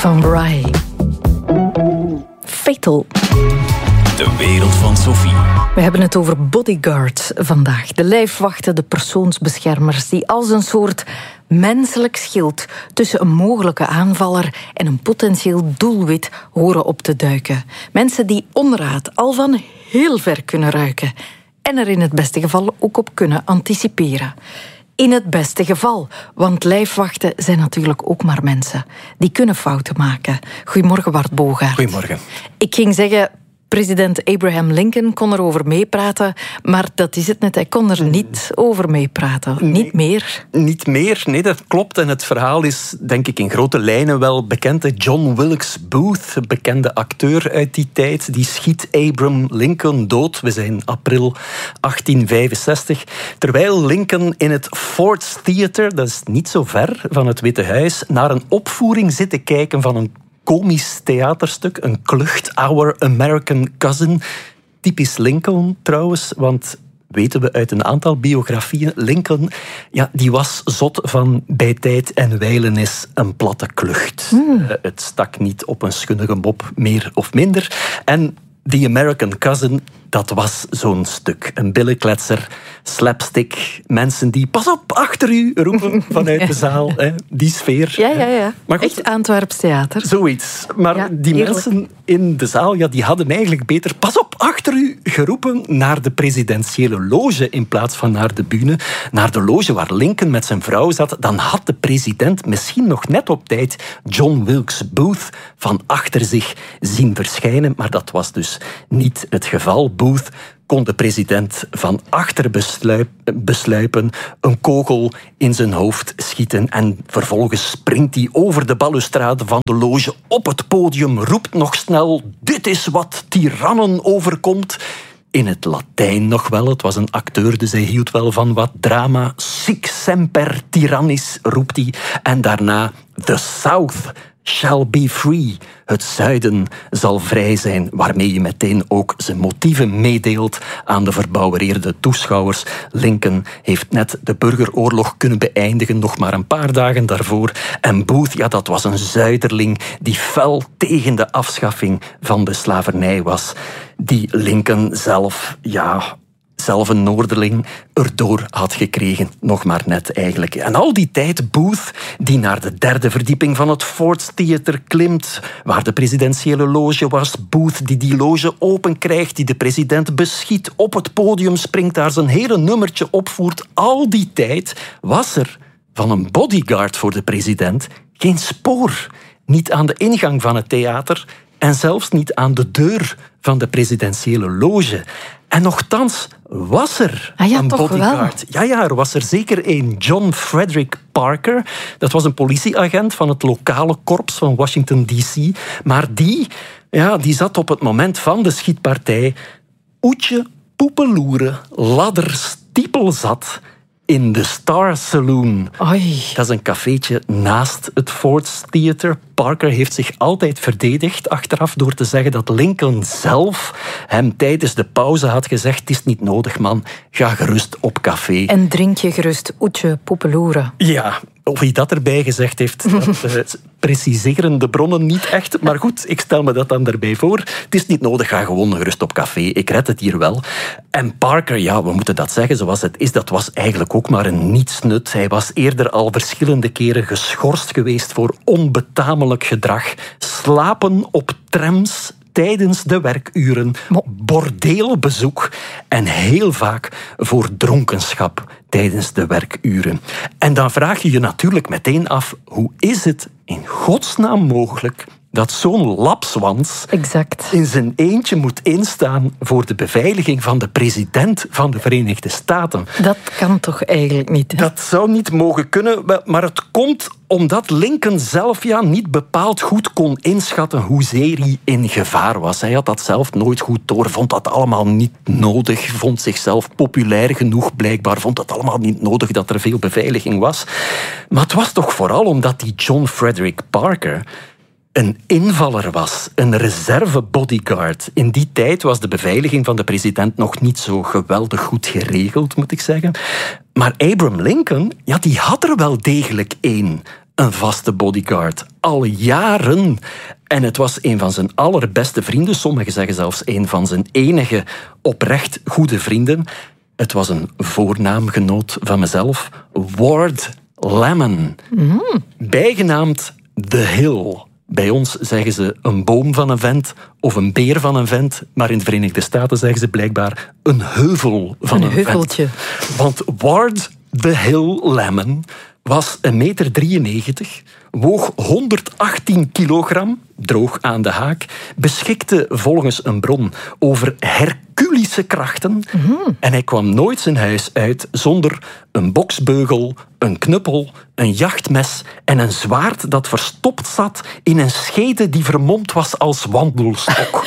van Bry. Fatal. De wereld van Sophie. We hebben het over bodyguards vandaag. De lijfwachten, de persoonsbeschermers, die als een soort menselijk schild tussen een mogelijke aanvaller en een potentieel doelwit horen op te duiken. Mensen die onraad al van heel ver kunnen ruiken en er in het beste geval ook op kunnen anticiperen. In het beste geval, want lijfwachten zijn natuurlijk ook maar mensen. Die kunnen fouten maken. Goedemorgen, Bart Bogaert. Goedemorgen. Ik ging zeggen, president Abraham Lincoln kon erover meepraten, maar dat is het net, hij kon er niet over meepraten. Nee, niet meer. Niet meer, nee, dat klopt. En het verhaal is, denk ik, in grote lijnen wel bekend. John Wilkes Booth, bekende acteur uit die tijd, die schiet Abraham Lincoln dood. We zijn april 1865. Terwijl Lincoln in het Ford's Theater, dat is niet zo ver van het Witte Huis, naar een opvoering zit te kijken van een komisch theaterstuk, een klucht, Our American Cousin. Typisch Lincoln trouwens, want weten we uit een aantal biografieën, Lincoln, ja, die was zot van bij tijd en wijlen is een platte klucht. Het stak niet op een schunnige mop, meer of minder. En The American Cousin, dat was zo'n stuk. Een billenkletser, slapstick, mensen die pas op, achter u roepen vanuit de zaal. Hè. Die sfeer. Ja. Maar goed, echt Antwerps theater. zoiets. Maar Ja, die eerlijk. mensen in de zaal, ja, die hadden eigenlijk beter pas op, achter u geroepen naar de presidentiële loge in plaats van naar de bühne. Naar de loge waar Lincoln met zijn vrouw zat. Dan had de president misschien nog net op tijd John Wilkes Booth van achter zich zien verschijnen. Maar dat was dus niet het geval. Booth kon de president van achter besluipen, een kogel in zijn hoofd schieten en vervolgens springt hij over de balustrade van de loge op het podium, roept nog snel: dit is wat tirannen overkomt. In het Latijn nog wel, het was een acteur, dus hij hield wel van wat drama. Sic semper tyrannis, roept hij. En daarna: the South shall be free. Het zuiden zal vrij zijn, waarmee je meteen ook zijn motieven meedeelt aan de verbouwereerde toeschouwers. Lincoln heeft net de burgeroorlog kunnen beëindigen, nog maar een paar dagen daarvoor. En Booth, ja, dat was een zuiderling die fel tegen de afschaffing van de slavernij was. Die Lincoln zelf, zelf een Noorderling, erdoor had gekregen. Nog maar net eigenlijk. En al die tijd Booth, die naar de derde verdieping van het Ford's Theater klimt, waar de presidentiële loge was. Booth die loge open krijgt, die de president beschiet, op het podium springt, daar zijn hele nummertje opvoert. Al die tijd was er van een bodyguard voor de president geen spoor. Niet aan de ingang van het theater en zelfs niet aan de deur van de presidentiële loge. En nochtans was er een bodyguard. Wel. Ja, er was er zeker één. John Frederick Parker. Dat was een politieagent van het lokale korps van Washington D.C. Maar die zat op het moment van de schietpartij oetje poepeloeren, ladderstiepelzat in de Star Saloon. Oei. Dat is een cafeetje naast het Ford's Theater. Parker heeft zich altijd verdedigd achteraf door te zeggen dat Lincoln zelf hem tijdens de pauze had gezegd: het is niet nodig, man, ga gerust op café. En drink je gerust oetje poepeloeren. Ja, of hij dat erbij gezegd heeft, dat preciseren de bronnen niet echt. Maar goed, ik stel me dat dan erbij voor. Het is niet nodig, ga gewoon gerust op café. Ik red het hier wel. En Parker, ja, we moeten dat zeggen zoals het is, dat was eigenlijk ook maar een nietsnut. Hij was eerder al verschillende keren geschorst geweest voor onbetamelijk gedrag. Slapen op trams tijdens de werkuren, bordeelbezoek en heel vaak voor dronkenschap tijdens de werkuren. En dan vraag je je natuurlijk meteen af, hoe is het in godsnaam mogelijk dat zo'n lapswans in zijn eentje moet instaan voor de beveiliging van de president van de Verenigde Staten? Dat kan toch eigenlijk niet? Hè? Dat zou niet mogen kunnen, maar het komt omdat Lincoln zelf niet bepaald goed kon inschatten hoezeer hij in gevaar was. Hij had dat zelf nooit goed door, vond dat allemaal niet nodig, vond zichzelf populair genoeg blijkbaar, vond dat allemaal niet nodig dat er veel beveiliging was. Maar het was toch vooral omdat die John Frederick Parker een invaller was, een reserve-bodyguard. In die tijd was de beveiliging van de president nog niet zo geweldig goed geregeld, moet ik zeggen. Maar Abraham Lincoln, die had er wel degelijk één. een vaste bodyguard. Al jaren. En het was een van zijn allerbeste vrienden. Sommigen zeggen zelfs een van zijn enige oprecht goede vrienden. Het was een voornaamgenoot van mezelf. Ward Lemon. Bijgenaamd The Hill. Bij ons zeggen ze een boom van een vent of een beer van een vent. Maar in de Verenigde Staten zeggen ze blijkbaar een heuvel van een heuveltje. vent. Want Ward The Hill Lemon was 1,93 meter, woog 118 kilogram, droog aan de haak, beschikte volgens een bron over herculische krachten en hij kwam nooit zijn huis uit zonder een boksbeugel, een knuppel, een jachtmes en een zwaard dat verstopt zat in een schede die vermomd was als wandelstok.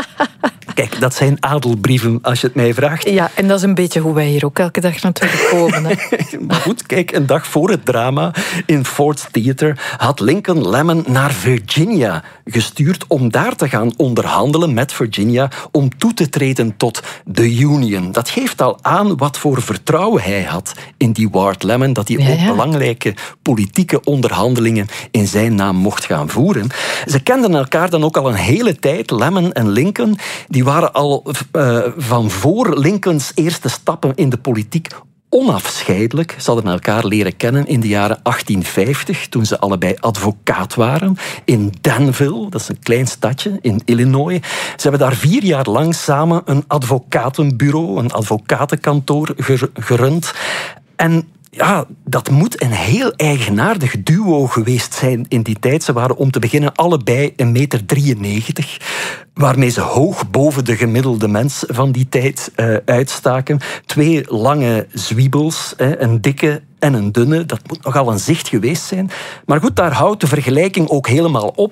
Kijk, dat zijn adelbrieven, als je het mij vraagt. Ja, en dat is een beetje hoe wij hier ook elke dag natuurlijk komen. Hè. Maar goed, kijk, een dag voor het drama in Ford's Theater had Lincoln Lemon naar Virginia gestuurd om daar te gaan onderhandelen met Virginia om toe te treden tot de Union. Dat geeft al aan wat voor vertrouwen hij had in die Ward Lemon, dat hij ook belangrijke politieke onderhandelingen in zijn naam mocht gaan voeren. Ze kenden elkaar dan ook al een hele tijd, Lemon en Lincoln. Die waren al van voor Lincolns eerste stappen in de politiek onafscheidelijk. Ze hadden elkaar leren kennen in de jaren 1850, toen ze allebei advocaat waren in Danville, dat is een klein stadje in Illinois. Ze hebben daar 4 jaar lang samen een advocatenbureau, een advocatenkantoor gerund. En ja, dat moet een heel eigenaardig duo geweest zijn in die tijd. Ze waren om te beginnen allebei 1,93 meter, waarmee ze hoog boven de gemiddelde mens van die tijd uitstaken. 2 lange zwiebels, een dikke en een dunne. Dat moet nogal een zicht geweest zijn. Maar goed, daar houdt de vergelijking ook helemaal op.